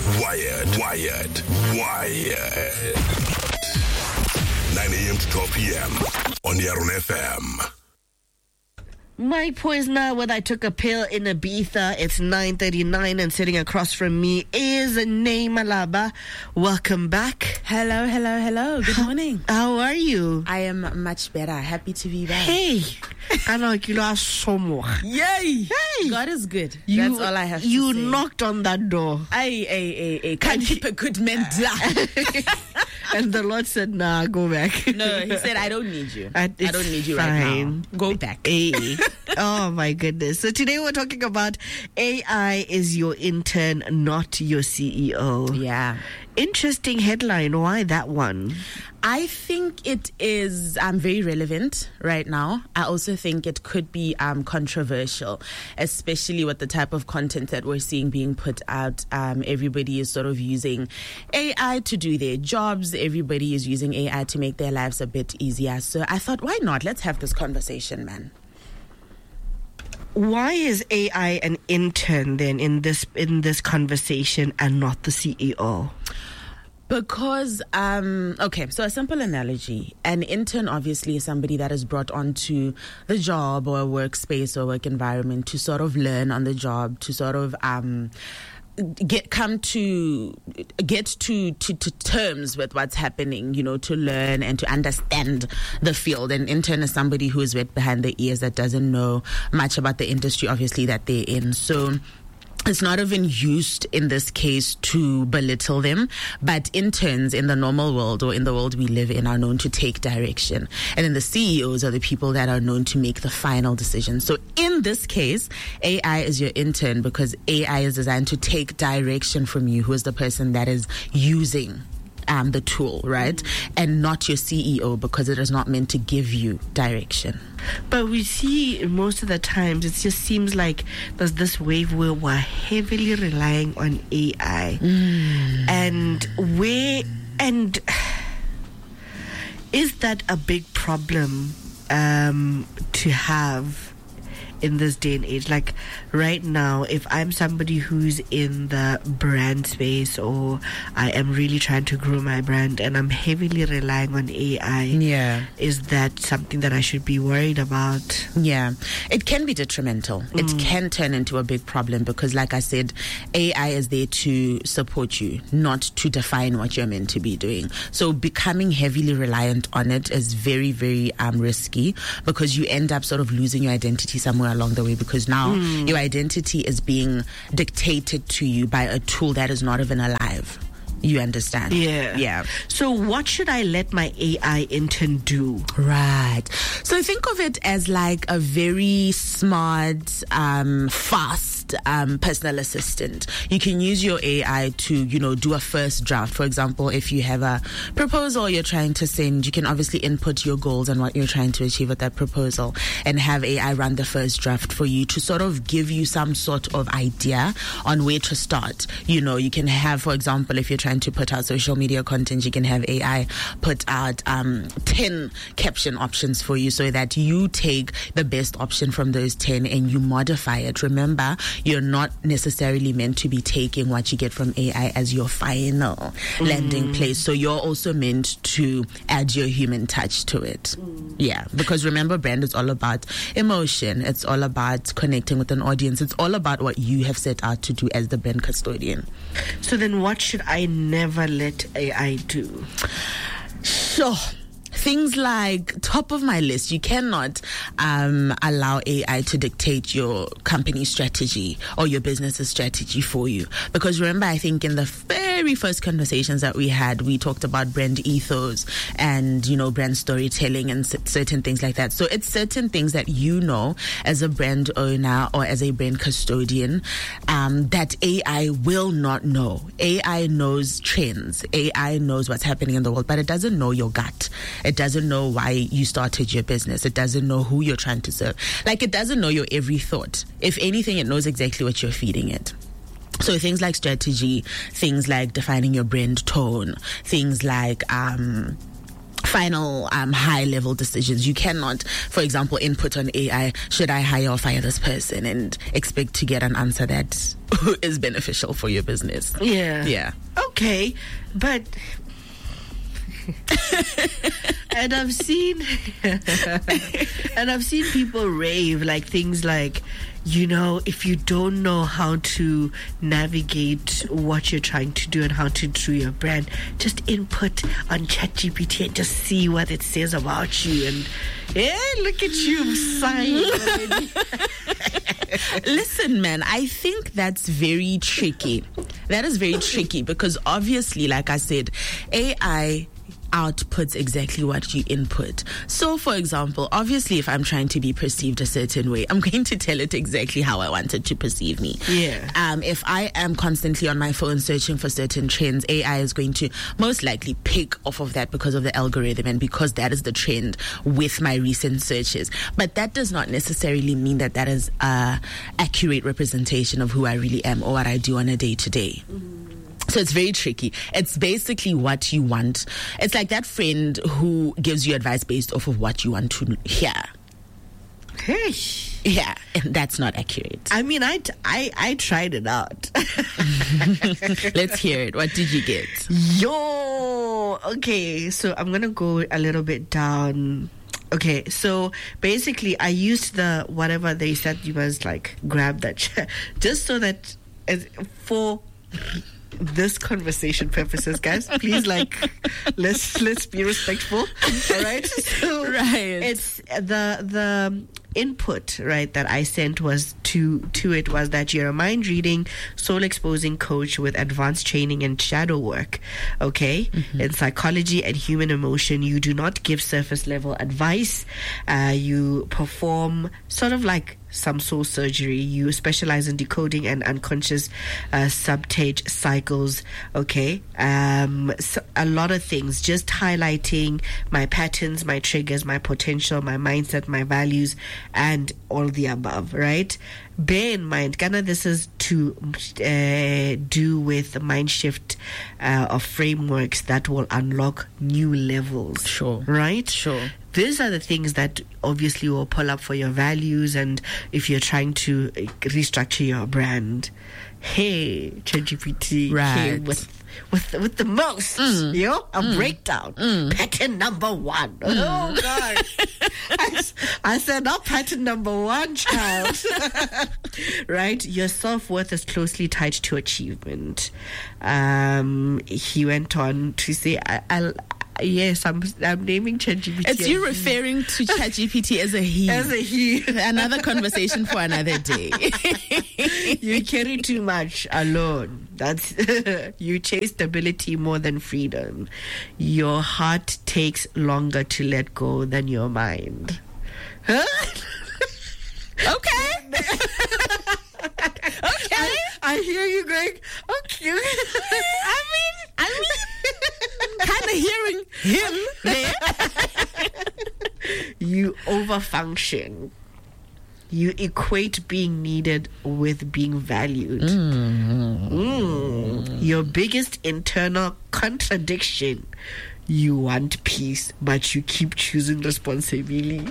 Wired. 9 a.m. to 12 p.m. on Yaron FM. My poisoner, whether I took a pill in Ibiza, it's 9:39, and sitting across from me is Nay Malaba. Welcome back. Hello. Good morning. How are you? I am much better. Happy to be back. Hey, I know you are so more. Yay! Hey, God is good. That's all I have to say. You knocked on that door. Ay. Can't keep a good man down. And the Lord said, nah, go back. No, he said, I don't need you. I don't need you fine. right now. Go back. Hey. Oh my goodness. So today we're talking about AI is your intern, not your CEO. Yeah. Interesting headline. Why that one? I think it is very relevant right now. I also think it could be controversial, especially with the type of content that we're seeing being put out. Everybody is sort of using AI to do their jobs. Everybody is using AI to make their lives a bit easier. So I thought, why not? Let's have this conversation, man. Why is AI an intern then in this conversation and not the CEO? Because, so a simple analogy, an intern obviously is somebody that is brought onto the job or a workspace or work environment to sort of learn on the job, to sort of get to terms with what's happening, to learn and to understand the field. An intern is somebody who is wet behind the ears, that doesn't know much about the industry, obviously, that they're in. So it's not even used in this case to belittle them, but interns in the normal world or in the world we live in are known to take direction. And then the CEOs are the people that are known to make the final decision. So in this case, AI is your intern because AI is designed to take direction from you, who is the person that is using the tool, right? And not your CEO, because it is not meant to give you direction. But we see most of the times it just seems like there's this wave where we're heavily relying on AI. And is that a big problem to have in this day and age? Like right now, if I'm somebody who's in the brand space, or I am really trying to grow my brand and I'm heavily relying on AI, is that something that I should be worried about? Yeah, it can be detrimental. It can turn into a big problem because, like I said, AI is there to support you, not to define what you're meant to be doing. So becoming heavily reliant on it is very, very risky, because you end up sort of losing your identity somewhere along the way, because now your identity is being dictated to you by a tool that is not even alive. You understand? Yeah. So what should I let my AI intern do? Right. So think of it as like a very smart, fast personal assistant. You can use your AI to, do a first draft. For example, if you have a proposal you're trying to send, you can obviously input your goals and what you're trying to achieve with that proposal and have AI run the first draft for you to sort of give you some sort of idea on where to start. You can have, for example, if you're trying to put out social media content, you can have AI put out 10 caption options for you, so that you take the best option from those 10 and you modify it. Remember, you're not necessarily meant to be taking what you get from AI as your final landing place. So you're also meant to add your human touch to it. Yeah, because remember, brand is all about emotion. It's all about connecting with an audience. It's all about what you have set out to do as the brand custodian. So then what should I never let AI do? Sure. Things like, top of my list, you cannot allow AI to dictate your company strategy or your business's strategy for you. Because remember, I think in the very first conversations that we had, we talked about brand ethos and, brand storytelling and certain things like that. So it's certain things that as a brand owner or as a brand custodian that AI will not know. AI knows trends. AI knows what's happening in the world, but it doesn't know your gut. It doesn't know why you started your business. It doesn't know who you're trying to serve. Like, it doesn't know your every thought. If anything, it knows exactly what you're feeding it. So things like strategy, things like defining your brand tone, things like final high level decisions. You cannot, for example, input on AI, should I hire or fire this person, and expect to get an answer that is beneficial for your business. Yeah. Okay, but and I've seen people rave like things like, if you don't know how to navigate what you're trying to do and how to do your brand, just input on ChatGPT and just see what it says about you. And look at you sighing already. Listen, man, I think that's very tricky. That is very tricky because obviously, like I said, AI outputs exactly what you input. So, for example, obviously, if I'm trying to be perceived a certain way, I'm going to tell it exactly how I want it to perceive me. Yeah. If I am constantly on my phone searching for certain trends, AI is going to most likely pick off of that because of the algorithm and because that is the trend with my recent searches. But that does not necessarily mean that that is an accurate representation of who I really am or what I do on a day-to-day. So it's very tricky. It's basically what you want. It's like that friend who gives you advice based off of what you want to hear. Hey. Yeah, and that's not accurate. I mean, I tried it out. Let's hear it. What did you get? Okay, so I'm going to go a little bit down. Okay, so basically I used the whatever they said you must like grab that just so that for this conversation purposes, guys, please let's be respectful. All right. So right. It's the input, right, that I sent was to it was that you're a mind reading, soul exposing coach with advanced training and shadow work. Okay. In psychology and human emotion, you do not give surface level advice. You perform sort of like some soul surgery. You specialize in decoding and unconscious subtage cycles. Okay. So a lot of things, just highlighting my patterns, my triggers, my potential, my mindset, my values, and all the above, right? Bear in mind, Ghana, this is to do with the mind shift of frameworks that will unlock new levels. Sure. Right? Sure. These are the things that obviously will pull up for your values, and if you're trying to restructure your brand, hey, ChatGPT came with the most, a breakdown. Pattern number 1. Oh gosh, I said not pattern number 1, child. Right, your self-worth is closely tied to achievement. He went on to say, yes, I'm naming ChatGPT. It's you referring to ChatGPT as a he. As a he. Another conversation for another day. You carry too much alone. That's you chase stability more than freedom. Your heart takes longer to let go than your mind. Huh? Okay. Okay. I hear you going, okay. I mean, kind of hearing him there. You overfunction. You equate being needed with being valued. Your biggest internal contradiction. You want peace, but you keep choosing responsibility.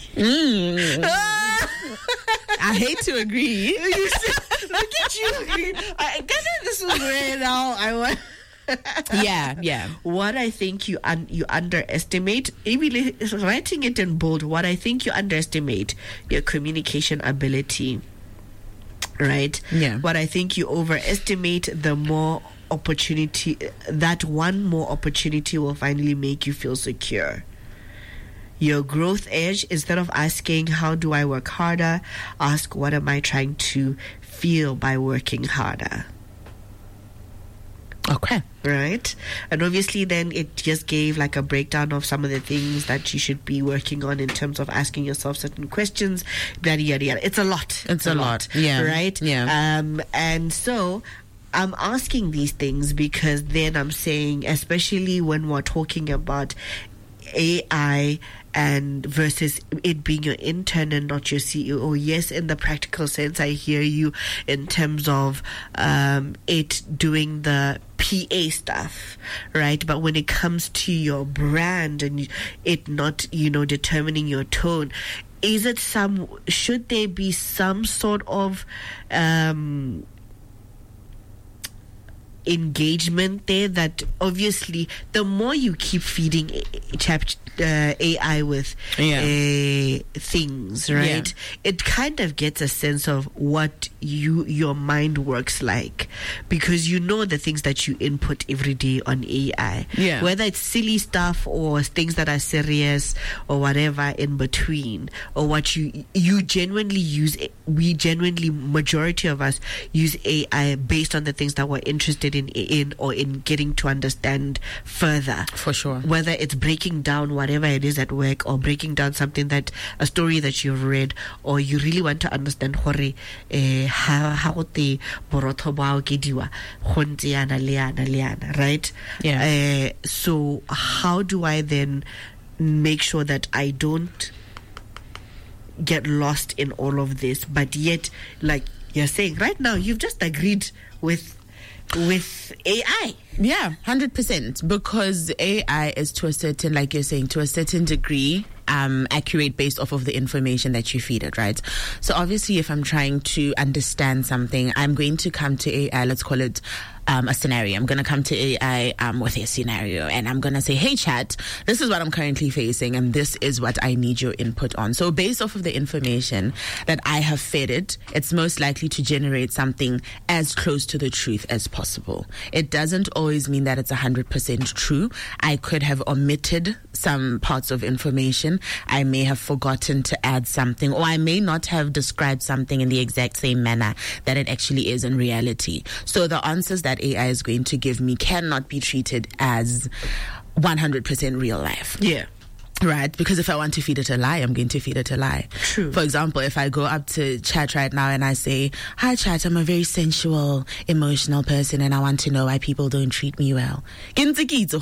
I hate to agree. You see, look at you. This is where now I want. Yeah. What I think you underestimate, even writing it in bold, what I think you underestimate, your communication ability, right? Yeah. What I think you overestimate, the more opportunity, that one more opportunity will finally make you feel secure. Your growth edge, instead of asking, how do I work harder? Ask, what am I trying to feel by working harder? Okay. Right? And obviously then it just gave like a breakdown of some of the things that you should be working on in terms of asking yourself certain questions, yada, yada, yada. It's a lot. It's a lot. Yeah. Right? Yeah. And so I'm asking these things because then I'm saying, especially when we're talking about AI and versus it being your intern and not your CEO. Yes, in the practical sense, I hear you in terms of it doing the PA stuff, right? But when it comes to your brand and it not, determining your tone, should there be some sort of engagement there, that obviously the more you keep feeding AI with things, right, it kind of gets a sense of what your mind works like, because the things that you input every day on AI, whether it's silly stuff or things that are serious or whatever in between, or what you genuinely use. Majority of us use AI based on the things that we're interested in or in getting to understand further. For sure. Whether it's breaking down whatever it is at work, or breaking down a story that you've read, or you really want to understand how the borotho bao ke diwa gonte yana le yana, right? So how do I then make sure that I don't get lost in all of this, but yet, like you're saying right now, you've just agreed with AI? Yeah, 100%, because AI is, to a certain, like you're saying, to a certain degree, accurate based off of the information that you feed it, right? So obviously, if I'm trying to understand something, I'm going to come to AI, let's call it a scenario. I'm going to come to AI with a scenario, and I'm going to say, hey, chat, this is what I'm currently facing, and this is what I need your input on. So based off of the information that I have fed it, it's most likely to generate something as close to the truth as possible. It doesn't always mean that it's 100% true. I could have omitted some parts of information. I may have forgotten to add something, or I may not have described something in the exact same manner that it actually is in reality. So the answers that AI is going to give me cannot be treated as 100% real life. Yeah. Right, because if I want to feed it a lie, I'm going to feed it a lie. True. For example, if I go up to chat right now and I say, hi chat, I'm a very sensual, emotional person, and I want to know why people don't treat me well. It's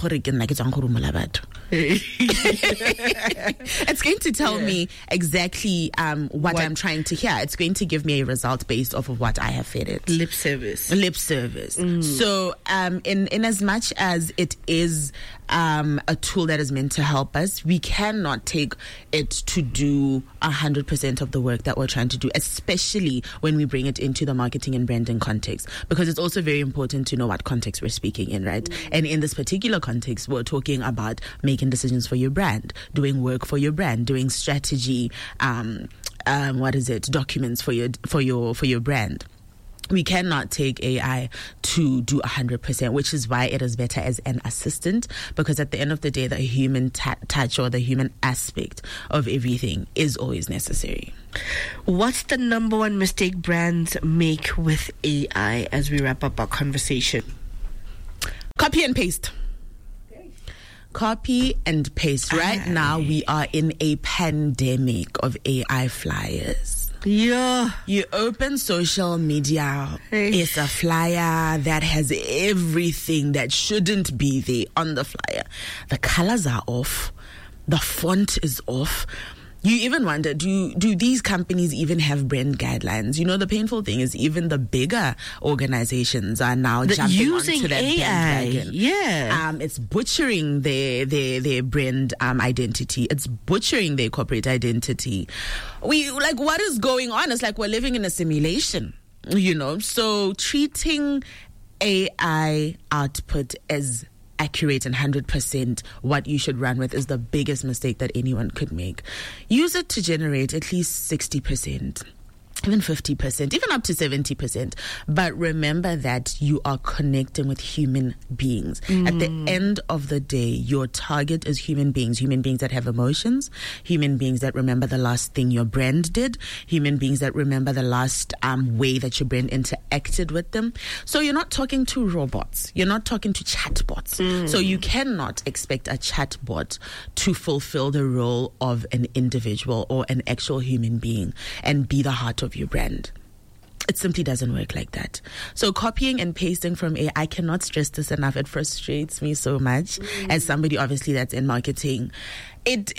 going to tell me exactly what I'm trying to hear. It's going to give me a result based off of what I have fed it. Lip service. So in as much as it is a tool that is meant to help us, we cannot take it to do 100% of the work that we're trying to do, especially when we bring it into the marketing and branding context, because it's also very important to know what context we're speaking in, right? And in this particular context, we're talking about making decisions for your brand, doing work for your brand, doing strategy, documents for your brand. We cannot take AI to do 100%, which is why it is better as an assistant, because at the end of the day, the human touch or the human aspect of everything is always necessary. What's the number one mistake brands make with AI as we wrap up our conversation? Copy and paste. Copy and paste. Right now, we are in a pandemic of AI flyers. Yeah. You open social media, it's a flyer that has everything that shouldn't be there on the flyer. The colors are off. The font is off. You even wonder, do these companies even have brand guidelines? The painful thing is even the bigger organizations are now jumping onto that AI. bandwagon. Yeah. It's butchering their brand identity. It's butchering their corporate identity. What is going on? It's like we're living in a simulation, So treating AI output as accurate and 100% what you should run with is the biggest mistake that anyone could make. Use it to generate at least 60%. Even 50%, even up to 70%. But remember that you are connecting with human beings. At the end of the day, your target is human beings that have emotions, human beings that remember the last thing your brand did, human beings that remember the last way that your brand interacted with them. So you're not talking to robots. You're not talking to chatbots. So you cannot expect a chatbot to fulfill the role of an individual or an actual human being and be the heart of your brand. It simply doesn't work like that. So copying and pasting from AI, I cannot stress this enough. It frustrates me so much as somebody obviously that's in marketing. Don't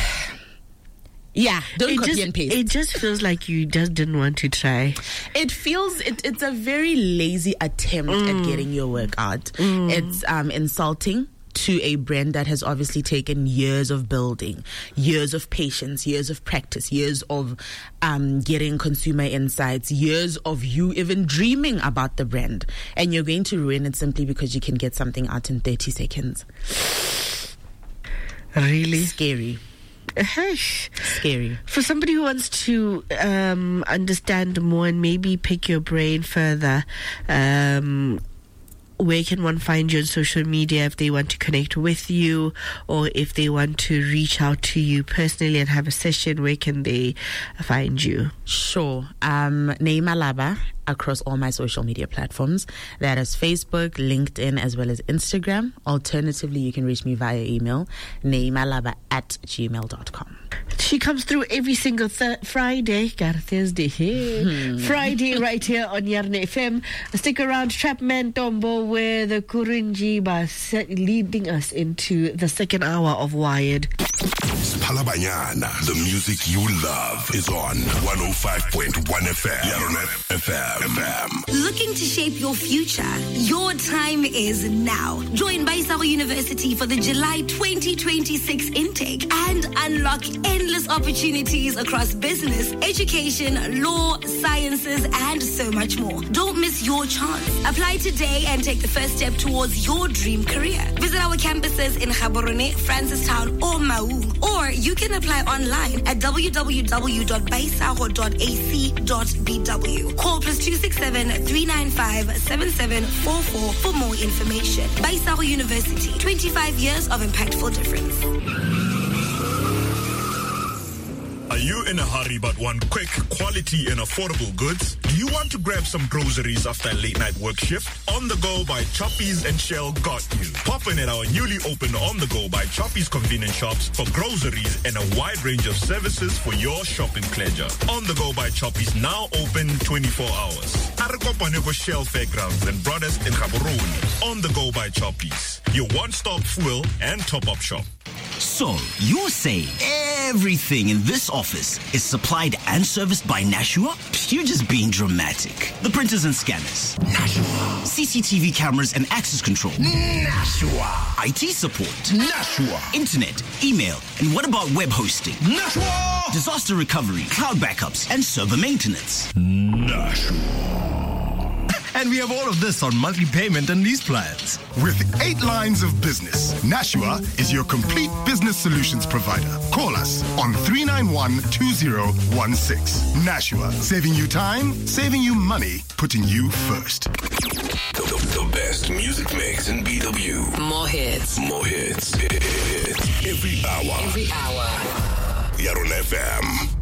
copy and paste. It just feels like you just didn't want to try. It feels, it's a very lazy attempt at getting your work out. It's insulting to a brand that has obviously taken years of building, years of patience, years of practice, years of getting consumer insights, years of you even dreaming about the brand. And you're going to ruin it simply because you can get something out in 30 seconds. Really? Scary. Scary. For somebody who wants to understand more and maybe pick your brain further, where can one find you on social media if they want to connect with you, or if they want to reach out to you personally and have a session? Where can they find you? Sure. Neema Laba across all my social media platforms. That is Facebook, LinkedIn, as well as Instagram. Alternatively, you can reach me via email, neemalaba@gmail.com. She comes through every single Friday. Thursday here. Friday right here on Yarn FM. Stick around, Trapman Tombo, where the Kurunjiba leading us into the second hour of Wired. Palabanyana, the music you love is on 105.1 FM. Yarn FM. Looking to shape your future? Your time is now. Join Baisaro University for the July 2026 intake and unlock endless opportunities across business, education, law, sciences, and so much more. Don't miss your chance. Apply today and take the first step towards your dream career. Visit our campuses in Gaborone, Francistown, or Maun. Or you can apply online at www.baisaro.ac.bw. Call +267 395 7744 for more information. Baisaro University, 25 years of impactful difference. Are you in a hurry but want quick, quality and affordable goods? Do you want to grab some groceries after a late night work shift? On the Go by Choppies and Shell got you. Pop in at our newly opened On the Go by Choppies convenience shops for groceries and a wide range of services for your shopping pleasure. On the Go by Choppies now open 24 hours. Arakopaneko Shell Fairgrounds and Brothers in Gaborone. On the Go by Choppies, your one-stop fuel and top-up shop. So, you're saying everything in this office is supplied and serviced by Nashua? You're just being dramatic. The printers and scanners? Nashua. CCTV cameras and access control? Nashua. IT support? Nashua. Internet, email, and what about web hosting? Nashua. Disaster recovery, cloud backups, and server maintenance? Nashua. And we have all of this on monthly payment and lease plans. With 8 lines of business, Nashua is your complete business solutions provider. Call us on 391-2016. Nashua, saving you time, saving you money, putting you first. The best music mix in BW. More hits. More hits. Every hour. Every hour. Yarn FM.